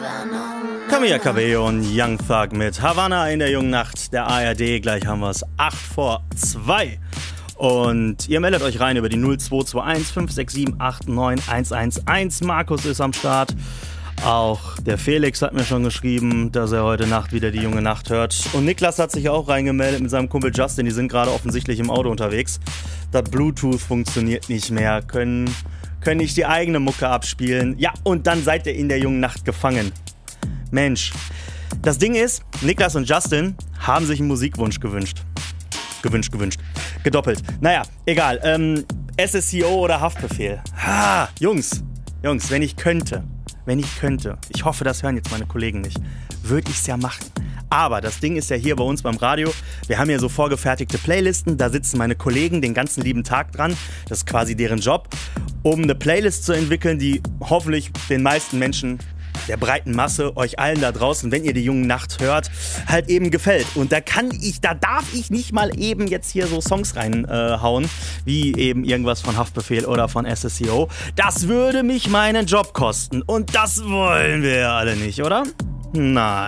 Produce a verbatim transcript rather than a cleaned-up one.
Camila Cabello und Young Thug mit Havana in der jungen Nacht der A R D. Gleich haben wir es acht vor zwei. Und ihr meldet euch rein über die null zwei zwei eins fünf sechs sieben acht neun eins eins eins. Markus ist am Start. Auch der Felix hat mir schon geschrieben, dass er heute Nacht wieder die junge Nacht hört. Und Niklas hat sich auch reingemeldet mit seinem Kumpel Justin. Die sind gerade offensichtlich im Auto unterwegs. Das Bluetooth funktioniert nicht mehr. Können, können nicht die eigene Mucke abspielen. Ja, und dann seid ihr in der jungen Nacht gefangen. Mensch, das Ding ist, Niklas und Justin haben sich einen Musikwunsch gewünscht. Gewünscht, gewünscht. Gedoppelt. Naja, egal. Ähm, S S C O oder Haftbefehl. Ha, Jungs, Jungs, wenn ich könnte, wenn ich könnte, ich hoffe, das hören jetzt meine Kollegen nicht, würde ich es ja machen. Aber das Ding ist ja hier bei uns beim Radio, wir haben ja so vorgefertigte Playlisten, da sitzen meine Kollegen den ganzen lieben Tag dran, das ist quasi deren Job, um eine Playlist zu entwickeln, die hoffentlich den meisten Menschen, der breiten Masse, euch allen da draußen, wenn ihr die junge Nacht hört, halt eben gefällt. Und da kann ich, da darf ich nicht mal eben jetzt hier so Songs reinhauen, äh, wie eben irgendwas von Haftbefehl oder von S S C O. Das würde mich meinen Job kosten. Und das wollen wir ja alle nicht, oder? Nein.